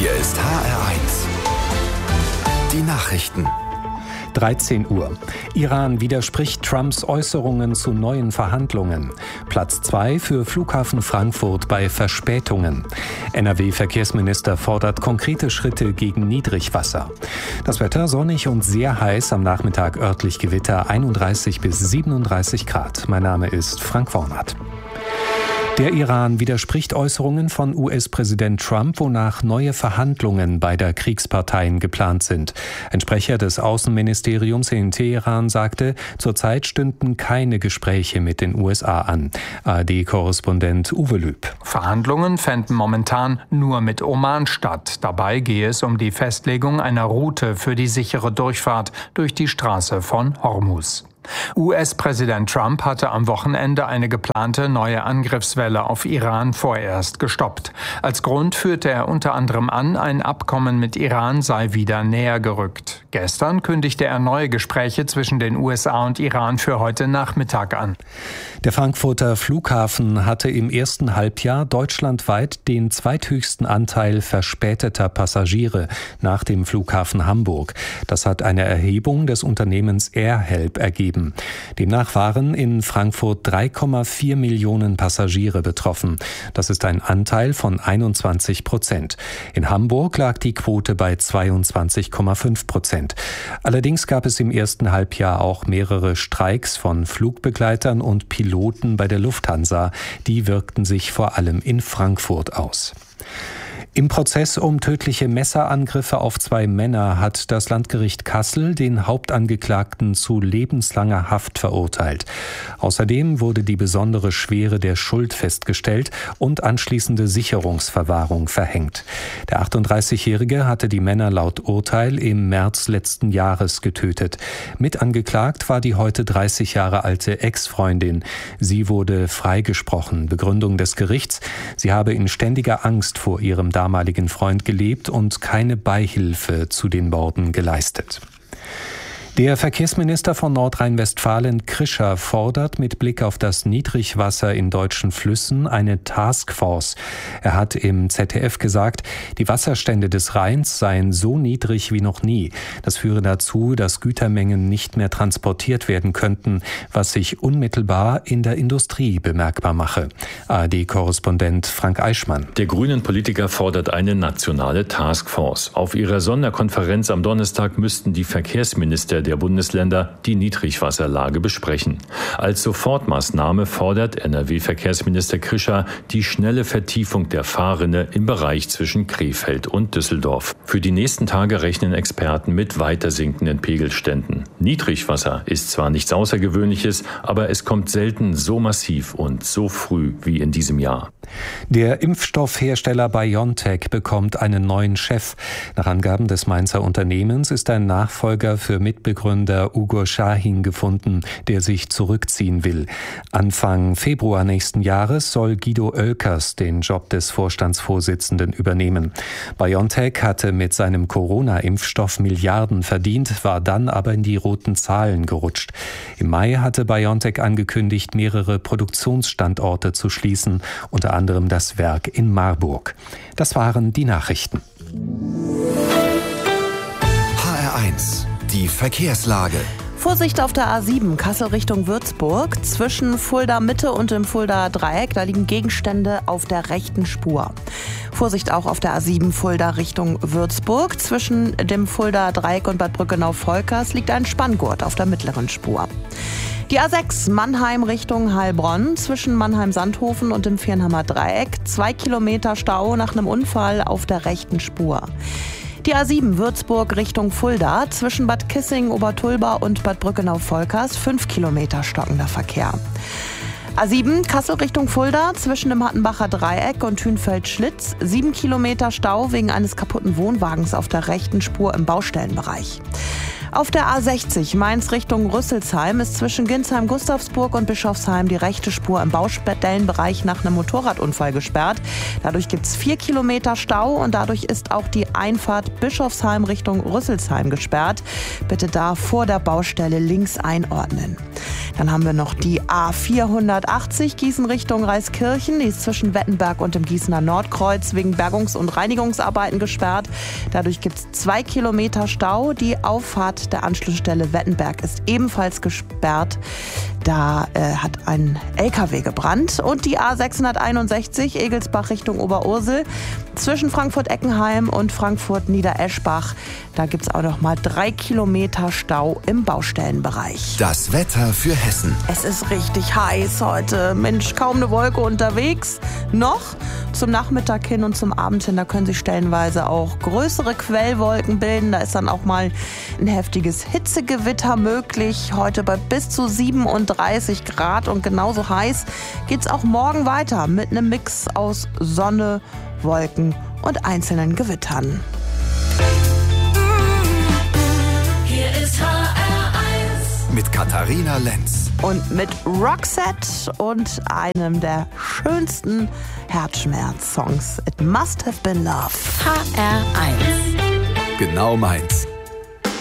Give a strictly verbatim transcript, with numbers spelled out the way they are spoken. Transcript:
Hier ist H R eins. Die Nachrichten. dreizehn Uhr. Iran widerspricht Trumps Äußerungen zu neuen Verhandlungen. Platz zwei für Flughafen Frankfurt bei Verspätungen. N R W-Verkehrsminister fordert konkrete Schritte gegen Niedrigwasser. Das Wetter sonnig und sehr heiß, am Nachmittag örtlich Gewitter, einunddreißig bis siebenunddreißig Grad. Mein Name ist Frank Wornath. Der Iran widerspricht Äußerungen von U S-Präsident Trump, wonach neue Verhandlungen beider Kriegsparteien geplant sind. Ein Sprecher des Außenministeriums in Teheran sagte, zurzeit stünden keine Gespräche mit den U S A an. A R D-Korrespondent Uwe Lüb. Verhandlungen fänden momentan nur mit Oman statt. Dabei gehe es um die Festlegung einer Route für die sichere Durchfahrt durch die Straße von Hormuz. U S-Präsident Trump hatte am Wochenende eine geplante neue Angriffswelle auf Iran vorerst gestoppt. Als Grund führte er unter anderem an, ein Abkommen mit Iran sei wieder näher gerückt. Gestern kündigte er neue Gespräche zwischen den U S A und Iran für heute Nachmittag an. Der Frankfurter Flughafen hatte im ersten Halbjahr deutschlandweit den zweithöchsten Anteil verspäteter Passagiere nach dem Flughafen Hamburg. Das hat eine Erhebung des Unternehmens AirHelp ergeben. Demnach waren in Frankfurt drei Komma vier Millionen Passagiere betroffen. Das ist ein Anteil von einundzwanzig Prozent. In Hamburg lag die Quote bei zweiundzwanzig Komma fünf Prozent. Allerdings gab es im ersten Halbjahr auch mehrere Streiks von Flugbegleitern und Piloten bei der Lufthansa. Die wirkten sich vor allem in Frankfurt aus. Im Prozess um tödliche Messerangriffe auf zwei Männer hat das Landgericht Kassel den Hauptangeklagten zu lebenslanger Haft verurteilt. Außerdem wurde die besondere Schwere der Schuld festgestellt und anschließende Sicherungsverwahrung verhängt. Der achtunddreißigjährige hatte die Männer laut Urteil im März letzten Jahres getötet. Mitangeklagt war die heute dreißig Jahre alte Ex-Freundin. Sie wurde freigesprochen. Begründung des Gerichts: Sie habe in ständiger Angst vor ihrem damaligen Freund gelebt und keine Beihilfe zu den Morden geleistet. Der Verkehrsminister von Nordrhein-Westfalen, Krischer, fordert mit Blick auf das Niedrigwasser in deutschen Flüssen eine Taskforce. Er hat im Z D F gesagt, die Wasserstände des Rheins seien so niedrig wie noch nie. Das führe dazu, dass Gütermengen nicht mehr transportiert werden könnten, was sich unmittelbar in der Industrie bemerkbar mache. A R D-Korrespondent Frank Eichmann. Der Grünen-Politiker fordert eine nationale Taskforce. Auf ihrer Sonderkonferenz am Donnerstag müssten die Verkehrsminister der Bundesländer die Niedrigwasserlage besprechen. Als Sofortmaßnahme fordert N R W-Verkehrsminister Krischer die schnelle Vertiefung der Fahrrinne im Bereich zwischen Krefeld und Düsseldorf. Für die nächsten Tage rechnen Experten mit weiter sinkenden Pegelständen. Niedrigwasser ist zwar nichts Außergewöhnliches, aber es kommt selten so massiv und so früh wie in diesem Jahr. Der Impfstoffhersteller BioNTech bekommt einen neuen Chef. Nach Angaben des Mainzer Unternehmens ist ein Nachfolger für Mitbegründer Ugur Sahin gefunden, der sich zurückziehen will. Anfang Februar nächsten Jahres soll Guido Oelkers den Job des Vorstandsvorsitzenden übernehmen. BioNTech hatte mit seinem Corona-Impfstoff Milliarden verdient, war dann aber in die roten Zahlen gerutscht. Im Mai hatte BioNTech angekündigt, mehrere Produktionsstandorte zu schließen, unter anderem das Werk in Marburg. Das waren die Nachrichten. H R eins, die Verkehrslage. Vorsicht auf der A sieben, Kassel Richtung Würzburg. Zwischen Fulda Mitte und dem Fulda Dreieck, da liegen Gegenstände auf der rechten Spur. Vorsicht auch auf der A sieben Fulda Richtung Würzburg. Zwischen dem Fulda Dreieck und Bad Brückenau-Volkers liegt ein Spanngurt auf der mittleren Spur. Die A sechs Mannheim Richtung Heilbronn, zwischen Mannheim-Sandhofen und dem Viernhammer Dreieck. Zwei Kilometer Stau nach einem Unfall auf der rechten Spur. Die A sieben Würzburg Richtung Fulda, zwischen Bad Kissing, Obertulba und Bad Brückenau-Volkers. Fünf Kilometer stockender Verkehr. A sieben Kassel Richtung Fulda, zwischen dem Hattenbacher Dreieck und Hünfeld-Schlitz. Sieben Kilometer Stau wegen eines kaputten Wohnwagens auf der rechten Spur im Baustellenbereich. Auf der A sechzig Mainz Richtung Rüsselsheim ist zwischen Ginsheim-Gustavsburg und Bischofsheim die rechte Spur im Baustellenbereich nach einem Motorradunfall gesperrt. Dadurch gibt es vier Kilometer Stau und dadurch ist auch die Einfahrt Bischofsheim Richtung Rüsselsheim gesperrt. Bitte da vor der Baustelle links einordnen. Dann haben wir noch die A vierhundertachtzig Gießen Richtung Reiskirchen. Die ist zwischen Wettenberg und dem Gießener Nordkreuz wegen Bergungs- und Reinigungsarbeiten gesperrt. Dadurch gibt es zwei Kilometer Stau. Die Auffahrt der Anschlussstelle Wettenberg ist ebenfalls gesperrt. Da äh, hat ein L K W gebrannt. Und die A sechshunderteinundsechzig Egelsbach Richtung Oberursel zwischen Frankfurt-Eckenheim und Frankfurt-Niedereschbach. Da gibt es auch noch mal drei Kilometer Stau im Baustellenbereich. Das Wetter für Hessen. Es ist richtig heiß heute. Mensch, kaum eine Wolke unterwegs. Noch zum Nachmittag hin und zum Abend hin, da können sich stellenweise auch größere Quellwolken bilden. Da ist dann auch mal ein heftiges Hitzegewitter möglich. Heute bei bis zu siebenunddreißig Grad und genauso heiß geht's auch morgen weiter mit einem Mix aus Sonne, Wolken und einzelnen Gewittern. Hier ist H R eins. Mit Katharina Lenz. Und mit Roxette und einem der schönsten Herzschmerz-Songs. It Must Have Been Love. H R eins. Genau meins.